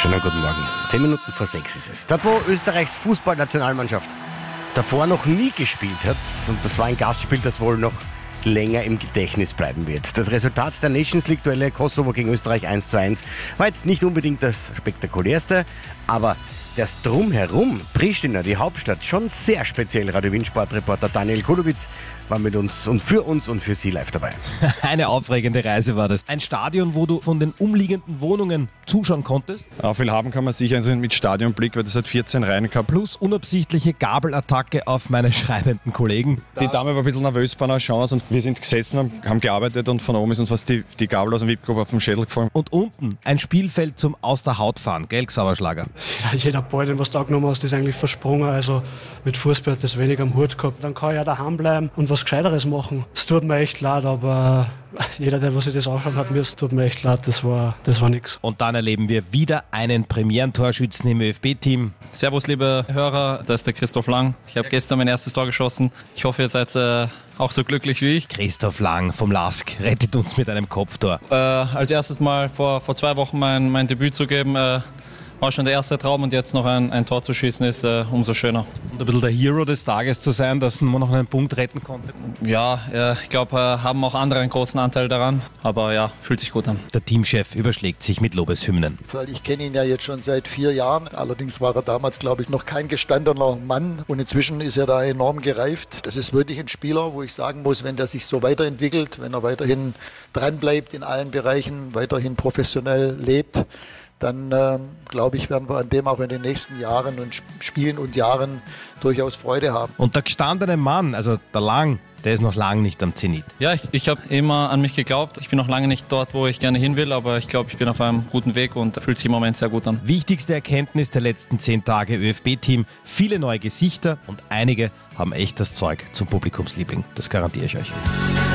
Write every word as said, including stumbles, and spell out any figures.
Schönen guten Morgen. Zehn Minuten vor sechs ist es. Dort, wo Österreichs Fußballnationalmannschaft davor noch nie gespielt hat, und das war ein Gastspiel, das wohl noch länger im Gedächtnis bleiben wird. Das Resultat der Nations League-Duelle Kosovo gegen Österreich eins zu eins war jetzt nicht unbedingt das spektakulärste, aber das Drumherum, Pristina, die Hauptstadt, schon sehr speziell. Radio Wien Sportreporter Daniel Kulowitz war mit uns und für uns und für Sie live dabei. Eine aufregende Reise war das. Ein Stadion, wo du von den umliegenden Wohnungen zuschauen konntest. Auch viel haben kann man sicher also mit Stadionblick, weil das hat vierzehn Reihen gehabt. Plus unabsichtliche Gabelattacke auf meine schreibenden Kollegen. Die Dame war ein bisschen nervös bei einer Chance und wir sind gesessen, haben, haben gearbeitet und von oben ist uns fast die, die Gabel aus dem V I P-Club auf den Schädel gefallen. Und unten ein Spielfeld zum Aus der Haut fahren, gell, Sauerschlager? Ja, jeder Ball, den was du angenommen hast, ist eigentlich versprungen. Also mit Fußball hat das wenig am Hut gehabt. Dann kann ich ja daheim bleiben und was Gescheiteres machen. Es tut mir echt leid, aber jeder, der sich das anschauen hat, mir tut mir echt leid, das war, das war nix. Und dann erleben wir wieder einen Premierentorschützen im ÖFB-Team. Servus, liebe Hörer, da ist der Christoph Lang. Ich habe gestern mein erstes Tor geschossen. Ich hoffe, ihr seid äh, auch so glücklich wie ich. Christoph Lang vom LASK rettet uns mit einem Kopftor. Äh, als erstes Mal vor, vor zwei Wochen mein, mein Debüt zu geben, äh, war schon der erste Traum, und jetzt noch ein, ein Tor zu schießen ist äh, umso schöner. Und ein bisschen der Hero des Tages zu sein, dass man noch einen Punkt retten konnte. Ja, äh, ich glaube, äh, haben auch andere einen großen Anteil daran, aber ja, fühlt sich gut an. Der Teamchef überschlägt sich mit Lobeshymnen. Weil ich kenne ihn ja jetzt schon seit vier Jahren. Allerdings war er damals, glaube ich, noch kein gestandener Mann. Und inzwischen ist er da enorm gereift. Das ist wirklich ein Spieler, wo ich sagen muss, wenn der sich so weiterentwickelt, wenn er weiterhin dranbleibt in allen Bereichen, weiterhin professionell lebt, dann äh, glaube ich, werden wir an dem auch in den nächsten Jahren und Spielen und Jahren durchaus Freude haben. Und der gestandene Mann, also der Lang, der ist noch lange nicht am Zenit. Ja, ich, ich habe immer an mich geglaubt. Ich bin noch lange nicht dort, wo ich gerne hin will, aber ich glaube, ich bin auf einem guten Weg und fühlt sich im Moment sehr gut an. Wichtigste Erkenntnis der letzten zehn Tage ÖFB-Team, viele neue Gesichter und einige haben echt das Zeug zum Publikumsliebling. Das garantiere ich euch.